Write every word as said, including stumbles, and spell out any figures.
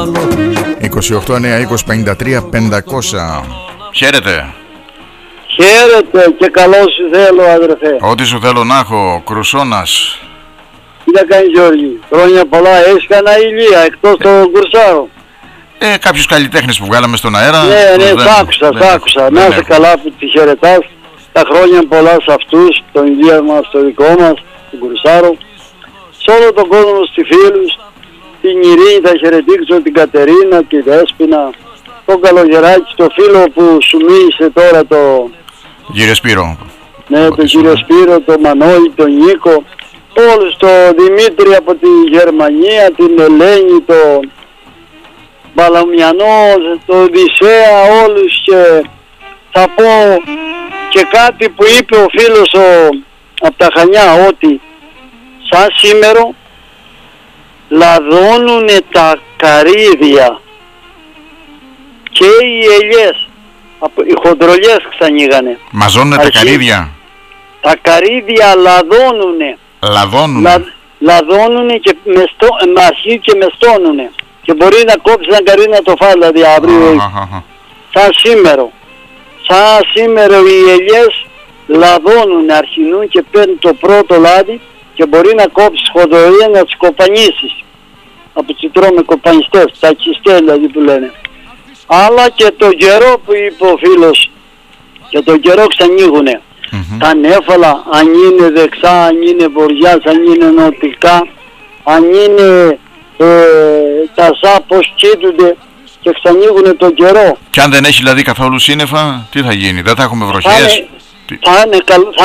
είκοσι οκτώ εννιά είκοσι πενήντα τρία πεντακόσια. Χαίρετε. Χαίρετε και καλό σου θέλω, αδερφέ. Ό,τι σου θέλω να έχω, Κρουσώνας. Τι να κάνεις, Γιώργη? Χρόνια πολλά. Έχεις κανένα ηλία εκτός ε, το Κουρσάρο? Ε, κάποιους καλλιτέχνες που βγάλαμε στον αέρα. Ναι, ναι, δεν, σ' άκουσα, δεν, σ' άκουσα. Να είσαι καλά που τη χαιρετάς. Τα χρόνια πολλά σε αυτούς, τον ηλία μας, το δικό μας, τον Κουρσάρο. Σε όλο τον κόσμο, στους φίλους, την Ειρήνη θα χαιρετήσω, την Κατερίνα, τη Δέσποινα, τον Καλογεράκη, το φίλο που σου μίλησε τώρα, το... Κύριε Σπύρο. Ναι, τον κύριο Σπύρο, τον Μανώλη, τον Νίκο, όλους, τον Δημήτρη από τη Γερμανία, την Ελένη, τον Μπαλαμιανό, τον Οδυσσέα, όλους. Και θα πω και κάτι που είπε ο φίλος ο, από τα Χανιά, ότι σαν σήμερα λαδώνουνε τα καρύδια και οι ελιές, οι χοντρολιές ξανήγανε. Μαζώνουνε τα καρύδια. Τα καρύδια λαδώνουνε. Λαδώνουνε. Λα, λαδώνουνε και με στό, με αρχή και με στώνουνε. Και μπορεί να κόψει ένα καρύδι να το φάει, δηλαδή αύριο. Σαν σήμερα. Σαν σήμερα οι ελιές λαδώνουνε, αρχινούν και παίρνουν το πρώτο λάδι και μπορεί να κόψει χοντρολία να τις κοπανίσεις. Από τις τρώμε κοπανιστές, τα τσιστές δηλαδή που λένε. Αλλά και το καιρό που είπε ο φίλος, και το καιρό ξανοίγουνε. Mm-hmm. Τα νέφαλα, αν είναι δεξά, αν είναι βοριάς, αν είναι νοτικά, αν είναι ε, τα ζά, πως κοίτουνται και ξανοίγουνε το καιρό. Και αν δεν έχει δηλαδή καθόλου σύννεφα, τι θα γίνει, δεν θα έχουμε βροχές? Θα είναι, θα είναι,